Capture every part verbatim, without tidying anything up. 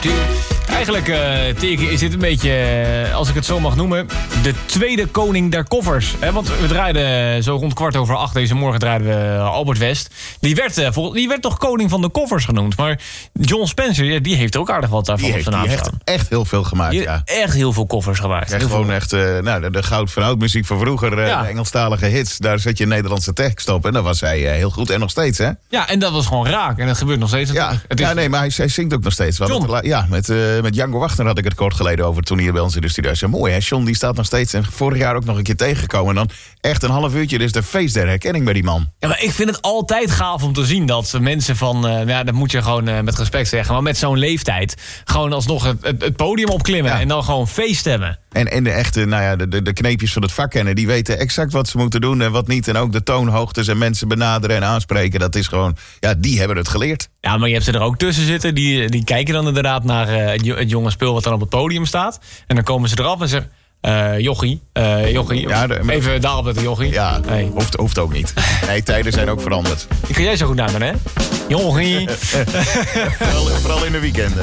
Eigenlijk, uh, Teke, is dit een beetje, uh, als ik het zo mag noemen, de tweede koning der koffers. Hè? Want we draaiden zo rond kwart over acht deze morgen draaiden we Albert West. Die werd, uh, vol, die werd toch koning van de koffers genoemd. Maar John Spencer, ja, die heeft ook aardig wat daarvan op zijn naam staan. Die heeft echt heel veel gemaakt, die ja. Echt heel veel koffers gemaakt. Echt gewoon veel. echt, uh, nou, de, de goud van oud muziek van vroeger, uh, ja. de Engelstalige hits. Daar zet je een Nederlandse tekst op en dat was hij uh, heel goed. En nog steeds, hè? Ja, en dat was gewoon raak. En dat gebeurt nog steeds. Ja, het is... ja nee, maar hij, hij zingt ook nog steeds. John. Het, ja, met, uh, met Django Wachter had ik het kort geleden over toen hij bij ons in de studio. Zo mooi, hè? John die staat nog steeds en vorig jaar ook nog een keer tegengekomen. En dan echt een half uurtje, dus de feest der herkenning bij die man. Ja, maar ik vind het altijd gaaf om te zien dat mensen van, uh, ja, dat moet je gewoon uh, met respect zeggen, maar met zo'n leeftijd gewoon alsnog het, het, het podium opklimmen ja. en dan gewoon feeststemmen. En, en de echte, nou ja, de, de kneepjes van het vak kennen, die weten exact wat ze moeten doen en wat niet. En ook de toonhoogtes en mensen benaderen en aanspreken, dat is gewoon, ja, die hebben het geleerd. Ja, maar je hebt ze er ook tussen zitten, die, die kijken dan inderdaad naar uh, het jonge spul wat dan op het podium staat. En dan komen ze eraf en zeggen, Uh, jochie, uh, jochie. Ja, de, even daarop met de jochie. Ja, hey. hoeft, hoeft ook niet. Nee, tijden zijn ook veranderd. Ik kan jij zo goed namen, hè? Jochie. vooral, vooral in de weekenden.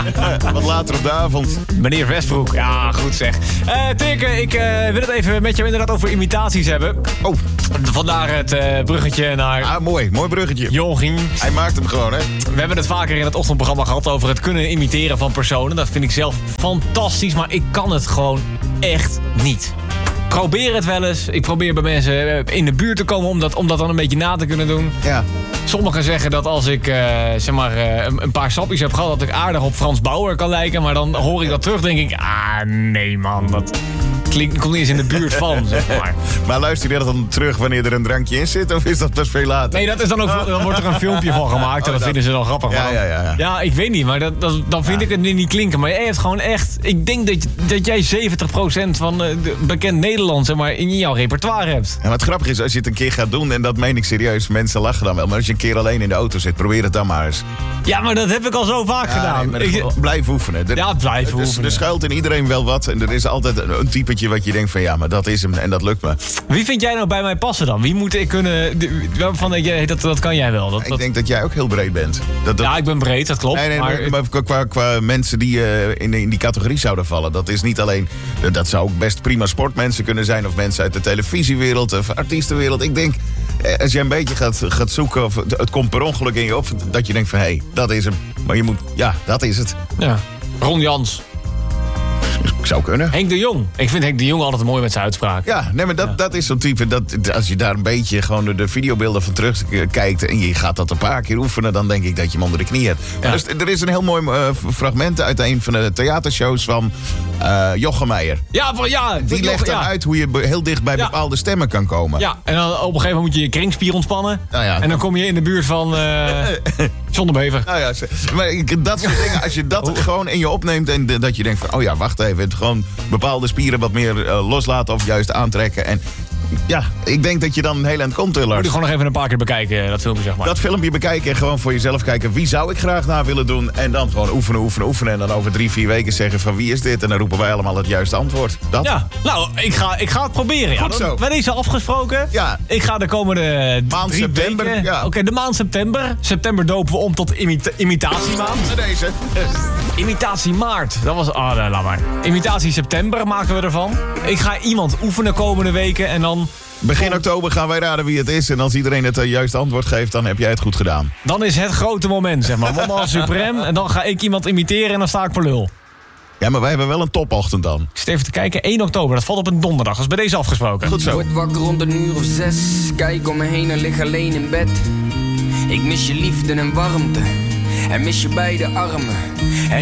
Wat later op de avond. Meneer Westbroek, ja, goed zeg. Uh, Teke, ik uh, wil het even met jou inderdaad over imitaties hebben. Oh. Vandaar het uh, bruggetje naar... Ah, mooi, mooi bruggetje. Jochie. Hij maakt hem gewoon, hè? We hebben het vaker in het ochtendprogramma gehad over het kunnen imiteren van personen. Dat vind ik zelf fantastisch, maar ik kan het gewoon echt niet. Probeer het wel eens. Ik probeer bij mensen in de buurt te komen om dat, om dat dan een beetje na te kunnen doen. Ja. Sommigen zeggen dat als ik uh, zeg maar, uh, een, een paar sapjes heb gehad, dat ik aardig op Frans Bauer kan lijken. Maar dan hoor ik dat terug, denk ik, ah nee man, dat klinkt, komt niet eens in de buurt van, zeg maar. Maar luister je dat dan terug wanneer er een drankje in zit, of is dat pas veel later? Nee, dat is dan ook, dan wordt er een filmpje van gemaakt en dat vinden ze dan grappig. Ja, ja, ja, ja. ja, ik weet niet, maar dat, dat, dan vind ja. ik het niet klinken. Maar jij hebt gewoon echt, ik denk dat, dat jij zeventig procent van uh, bekend Nederland, zeg maar, in jouw repertoire hebt. En wat grappig is, als je het een keer gaat doen, en dat meen ik serieus, mensen lachen dan wel, maar als je een keer alleen in de auto zit, probeer het dan maar eens. Ja, maar dat heb ik al zo vaak ja, gedaan. Nee, ik, blijf oefenen. Er, ja, blijf er, oefenen. Er schuilt in iedereen wel wat en er is altijd een, een typetje wat je denkt van ja, maar dat is hem en dat lukt me. Wie vind jij nou bij mij passen dan? Wie moet ik kunnen, waarvan denk jij, dat, dat kan jij wel? Dat, ik dat... denk dat jij ook heel breed bent. Dat, dat... Ja, ik ben breed, dat klopt. Nee, nee, maar maar qua, qua, qua mensen die uh, in, in die categorie zouden vallen, dat is niet alleen, dat zou ook best prima sportmensen kunnen zijn of mensen uit de televisiewereld of artiestenwereld. Ik denk, als je een beetje gaat, gaat zoeken of het, het komt per ongeluk in je op, dat je denkt van hé, hey, dat is hem. Maar je moet, ja, dat is het. Ja. Ron Jans. Zou kunnen. Henk de Jong. Ik vind Henk de Jong altijd mooi met zijn uitspraak. Ja, nee, maar dat, ja. dat is zo'n type. Dat, als je daar een beetje gewoon de, de videobeelden van terug kijkt en je gaat dat een paar keer oefenen, dan denk ik dat je hem onder de knie hebt. Ja. Dus, er is een heel mooi uh, fragment uit een van de theatershows van uh, Jochem Meijer. Ja, van, ja, die legt dan ja. uit hoe je heel dicht bij ja. bepaalde stemmen kan komen. Ja, en dan op een gegeven moment moet je je kringspier ontspannen. Nou ja, en dan kom je in de buurt van uh, John de Bever. Nou ja, maar dat soort dingen, als je dat gewoon in je opneemt en de, dat je denkt van, oh ja, wacht even, gewoon bepaalde spieren wat meer uh, loslaten of juist aantrekken. En ja, ik denk dat je dan heel eind komt, Lars. Moet je gewoon nog even een paar keer bekijken, dat filmpje, zeg maar. Dat filmpje bekijken en gewoon voor jezelf kijken, wie zou ik graag na willen doen? En dan gewoon oefenen, oefenen, oefenen. En dan over drie, vier weken zeggen van wie is dit? En dan roepen wij allemaal het juiste antwoord. Dat? Ja, nou, ik ga, ik ga het proberen. Ja. Goed zo. We hebben afgesproken. Ja. Ik ga de komende maand drie september. weken... Ja. Oké, okay, de maand september. September dopen we om tot imita- imitatiemaand. Deze. Imitatie maart. Dat was... Ah, oh, laat maar. Imitatie september maken we ervan. Ik ga iemand oefenen komende weken en dan... Begin oktober gaan wij raden wie het is. En als iedereen het juiste antwoord geeft, dan heb jij het goed gedaan. Dan is het grote moment, zeg maar. Moment suprem. En dan ga ik iemand imiteren en dan sta ik voor lul. Ja, maar wij hebben wel een topochtend dan. Ik zit even te kijken. één oktober, dat valt op een donderdag. Dat is bij deze afgesproken. Goed zo. Ik word wakker rond een uur of zes. Kijk om me heen en lig alleen in bed. Ik mis je liefde en warmte. En mis je beide armen.